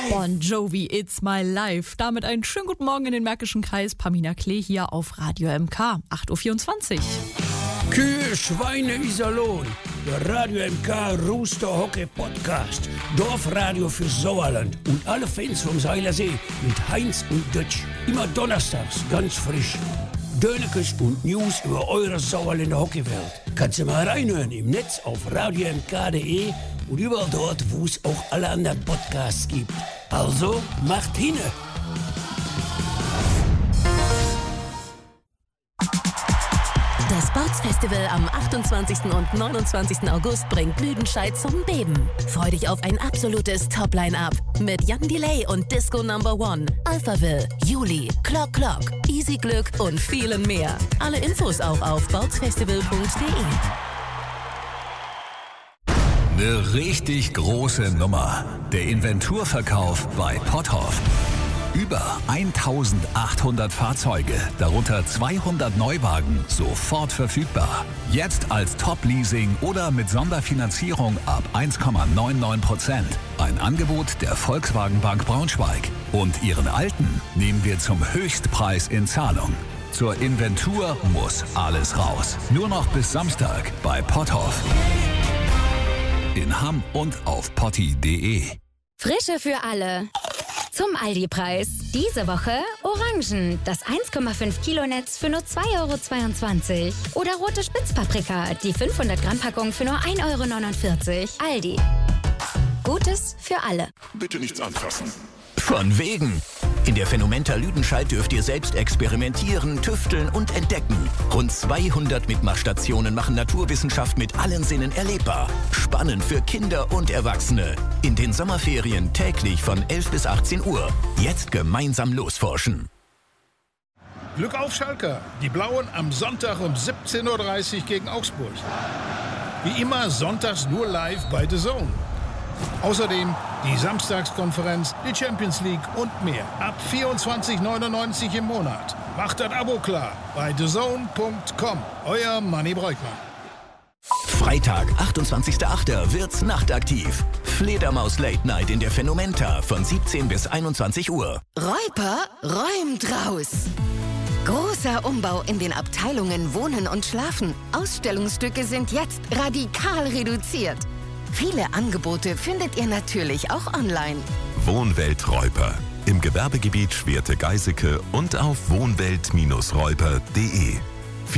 Bon Jovi, It's My Life. Damit einen schönen guten Morgen in den Märkischen Kreis. Pamina Klee hier auf Radio MK, 8.24 Uhr. Kühe, Schweine, Iserlohn. Der Radio MK Rooster Hockey Podcast. Dorfradio für Sauerland und alle Fans vom Seilersee mit Heinz und Dutch. Immer donnerstags, ganz frisch. Dönekes und News über eure Sauerländer Hockeywelt. Kannst du mal reinhören im Netz auf radiomk.de und überall dort, wo es auch alle anderen Podcasts gibt. Also, macht hinne! Das Sportsfestival am 28. und 29. August bringt Lüdenscheid zum Beben. Freu dich auf ein absolutes Top-Line-Up mit Jan Delay und Disco No. 1, Alphaville, Juli, Clock Clock, Easy Glück und vielen mehr. Alle Infos auch auf sportsfestival.de. Eine richtig große Nummer. Der Inventurverkauf bei Potthoff. Über 1800 Fahrzeuge, darunter 200 Neuwagen, sofort verfügbar. Jetzt als Top-Leasing oder mit Sonderfinanzierung ab 1,99%. Ein Angebot der Volkswagen Bank Braunschweig. Und Ihren alten nehmen wir zum Höchstpreis in Zahlung. Zur Inventur muss alles raus. Nur noch bis Samstag bei Potthoff. In Hamm und auf potti.de. Frische für alle. Zum Aldi-Preis. Diese Woche Orangen, das 1,5 Kilo Netz für nur 2,22 €. Oder rote Spitzpaprika, die 500 Gramm Packung für nur 1,49 €. Aldi. Gutes für alle. Bitte nichts anfassen. Von wegen. In der Phänomenta Lüdenscheid dürft ihr selbst experimentieren, tüfteln und entdecken. Rund 200 Mitmachstationen machen Naturwissenschaft mit allen Sinnen erlebbar. Spannend für Kinder und Erwachsene. In den Sommerferien täglich von 11 bis 18 Uhr. Jetzt gemeinsam losforschen. Glück auf Schalke. Die Blauen am Sonntag um 17:30 Uhr gegen Augsburg. Wie immer sonntags nur live bei The Zone. Außerdem die Samstagskonferenz, die Champions League und mehr. Ab 24,99 € im Monat. Macht das Abo klar bei thezone.com. Euer Manni Breukmann. Freitag, 28.08. wird's nachtaktiv. Fledermaus Late Night in der Phänomenta von 17 bis 21 Uhr. Räuper räumt raus. Großer Umbau in den Abteilungen Wohnen und Schlafen. Ausstellungsstücke sind jetzt radikal reduziert. Viele Angebote findet ihr natürlich auch online. Wohnwelt Räuper. Im Gewerbegebiet Schwerte-Geiseke und auf wohnwelt-räuper.de.